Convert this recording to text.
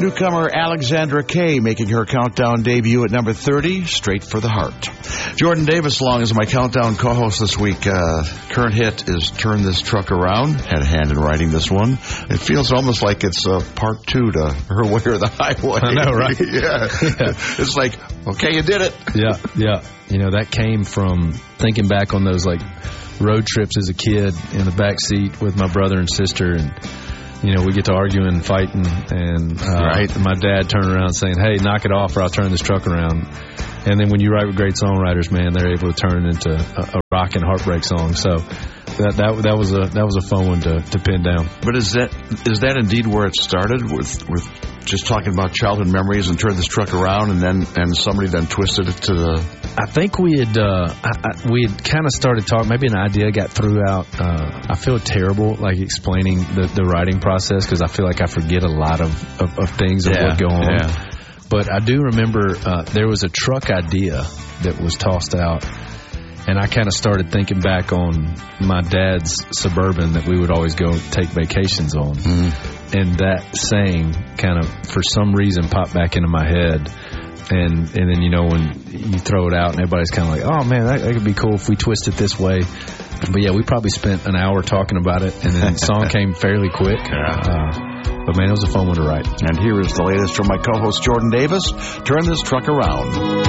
Newcomer Alexandra Kay making her countdown debut at number 30, Straight for the Heart. Jordan Davis along as my countdown co-host this week. Current hit is Turn This Truck Around. Had a hand in writing this one. It feels almost like it's part 2 to Her Way or the Highway. I know, right? Yeah. It's like, okay, you did it. Yeah. You know, that came from thinking back on those, like, road trips as a kid in the back seat with my brother and sister, and you know, we get to arguing and fighting, and my dad turned around saying, "Hey, knock it off or I'll turn this truck around." And then when you write with great songwriters, man, they're able to turn it into a rock and heartbreak song. So that was a fun one to pin down. But is that indeed where it started, with just talking about childhood memories and Turn This Truck Around, and somebody then twisted it to the... I think we had kind of started talking, maybe an idea got through out. I feel terrible, like, explaining the writing process, because I feel like I forget a lot of things of what go on. Yeah. But I do remember there was a truck idea that was tossed out, and I kind of started thinking back on my dad's Suburban that we would always go take vacations on. Mm-hmm. And that saying kind of, for some reason, popped back into my head. And then, you know, when you throw it out and everybody's kind of like, oh, man, that could be cool if we twist it this way. But, yeah, we probably spent an hour talking about it, and then the song came fairly quick. But, man, it was a fun one to write. And here is the latest from my co-host, Jordan Davis, Turn This Truck Around.